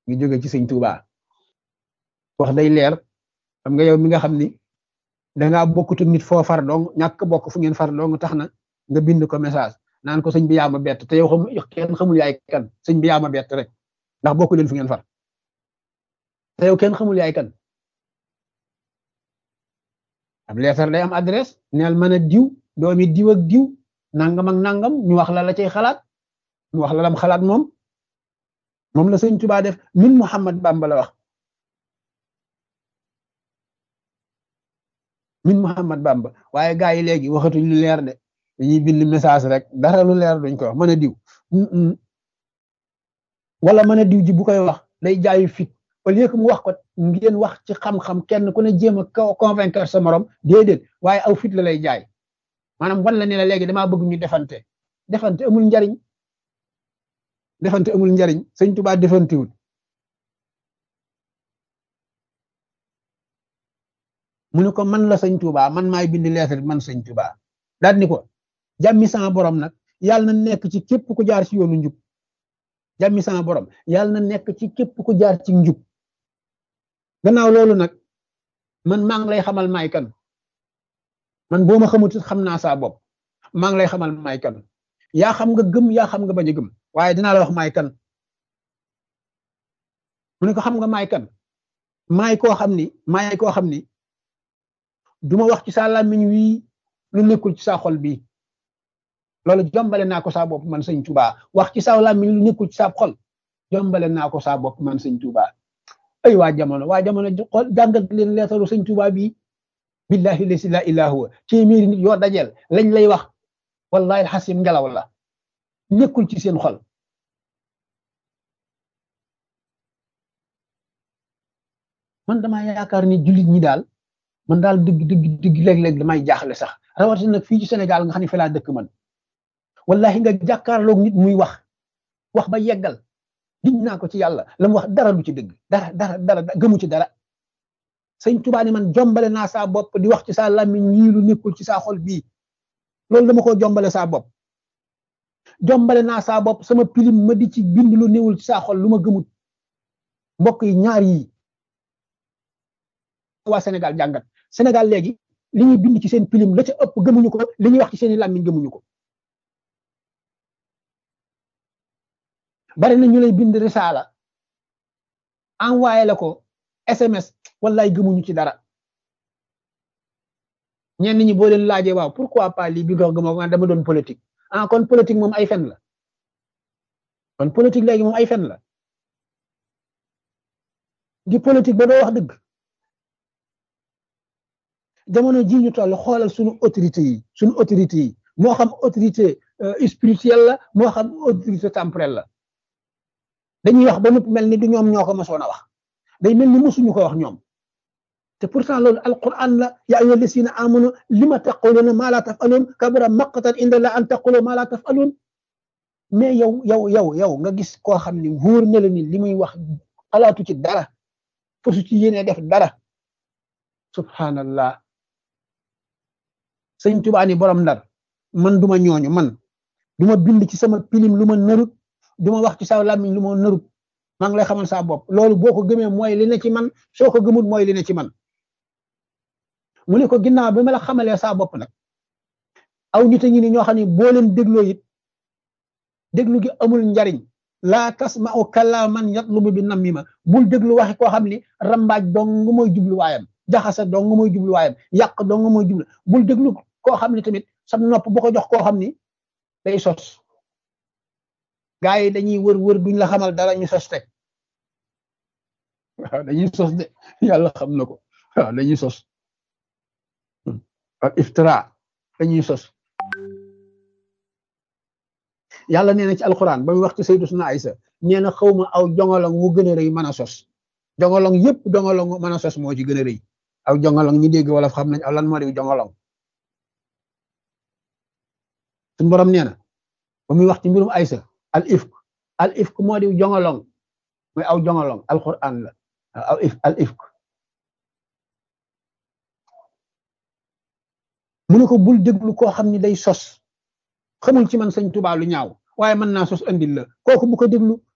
ngi jóge ci sëñ Tuubaa wax day leer. xam nga yow mi nga xam ni dangaa bokkut nit foo far dong ñàkk bokk fu ngeen far dong tax na nga bind ko message naan ko sëñ bi yaa ma bett te yow kenn xamul yaay kan sëñ bi yaa ma bett rek ndax bokku leen fu ngeen far te yow kenn xamul yaay kan. ab leetar day am adresse neel mën a diw doomi diw ak diw nangam ak nangam ñu wax la cay xalaat ñu wax la lam xalaat moom la sëñ Tuubaa def min Muhammad Bamba la wax min Muhammad Bamba waaye gaa yi léegi waxatuñ lu leer de dañuy bind message rek dara lu leer duñ ko wax mën a diw wala mën a diw ji bu koy wax day jaayu fit au lieu que mu wax ko ngeen wax ci xam-xam kenn ku ne jéem a convaincre sa morom déedéet waaye aw fit la lay jaay maanaam wan la ne la léegi damaa bëgg ñu defante amul njariñ sëñ Tuubaa defantewul mu ne ko man la sëñ Tuubaa man maay bind lettre man sëñ Tuubaa daal ni ko jàmmi sama borom nag yàlla na nekk ci képp ku jaar ci yoonu njub jàmmi sama borom yàlla na nekk ci képp ku jaar ci njub gannaaw loolu nag man maa ngi lay xamal maay kan man boo ma xamut xam naa saa bopp maa ngi lay xamal maay kan yaa xam nga gëm yaa xam nga bañ a gëm waaye dinaa la wax maay kan mu ne ko xam nga maay kan maay koo xam ni duma wax ci sa làmmiñ wii lu nekkul ci sa xol bii loolu jombale naa ko saa bopp man sëñ Tuubaa wax ci sa làmmiñ lu nekkul ci sa xol jombale naa ko saa bopp man sëñ Tuubaa ay waa jamono xool jàngat leen leetaru sëñ Tuubaa bii billahi la ilaha huwa téeméeri nit yoo dajeel lañ lay wax wallahi alxasim ngelaw la nekkul ci seen xol man damaa yaakaar ni jullit ñi daal man daal dëgg léeg-léeg damay jaaxle sax rawatina nag fii ci Sénégal nga xam ne fi laa dëkk man wallahi nga jàkkaarloog nit muy wax ba yeggal diñ naa ko ci yàlla la mu wax dara du ci dëgg dara gëmu ci dara sëñ Tuubaa ni man jombale naa saa bopp di wax ci saa làmmiñ wii lu nekkul ci saa xol bii loolu dama ko jombale saa bopp jombale naa saa bopp sama pilim ma di ci bind lu néewul ci saa xol lu ma gëmut mbokk yi ñaar yi waa Sénégal jàngat Sénégal léegi li ñuy bind ci seen pilim la ca ëpp gëmuñu ko li ñuy wax ci seeni làmmiñ gëmuñu ko bari na ñu lay bind risaala envoyé la ko SMS wallaay gëmuñu ci dara ñenn ñi boo leen laajee waaw pourquoi pas lii bi nga gëmoo ko dama doon politique kon politique moom ay fen la kon politique léegi moom ay fen la di politique ba doo wax dëgg jamono ji ñu toll xoolal suñu autorité yi moo xam autorité spirituelle la moo xam autorité temporelle la dañuy wax ba noppi mel ni du ñoom ñoo ko mosoon a wax day mel ni mosuñu ko wax ñoom te pourtant loolu alquran la yaa ayyuha llazina amanu lima taquluna ma la taf'alun kabura maqtan inda la an taqulu ma la taf'alun mais yow nga gis koo xam ni wóor na la ni li muy wax xalaatu ci dara fasu ci yéene def dara subhanallah sëñ Tuubaa ni borom Ndar man duma ñooñu man duma bind ci sama pilim lu ma narut duma wax ci sa làmmiñ lu ma narut maa ngi lay xamal saa bopp loolu boo ko gëmee mooy li ne ci man soo ko gëmut mooy li ne ci man mu ne ko ginnaaw bi ma la xamalee saa bopp nag aw nit a ngi ni ñoo xam ne boo leen dégloo it déglu gi amul njariñ laa tasma'u kalaaman yatlubu bi namima bul déglu waxi koo xam ni rambaaj dong mooy jubluwaayam jaxasa dong mooy jubluwaayam yàq dong mooy jublu bul déglu koo xam ni tamit sam nopp bu ko jox koo xam ni day sos gaa yi dañuy wër duñ la xamal dara ñu sos teg waaw dañuy sos de yàlla xam na ko waaw dañuy sos ak iftira dañuy sos yàlla nee na ci alquran ba muy wax ci sayyidatuna Aysa nee na xawma aw jongolong mu gën a rëy mën a sos jongolong yëpp jongolong mën a sos moo ci gën a rëy aw jongolong ñi dégg wala xam nañ aw lan moo di jongolong suñu borom nee na ba muy wax ci mbirum Aysa al ifk moo di jongolong mooy aw jongolong alquran la al ifk mu ne ko bul déglu koo xam ni day sos xamul ci man sëñ Tuubaa lu ñaaw waaye mën naa sos andil la kooku bu ko déglu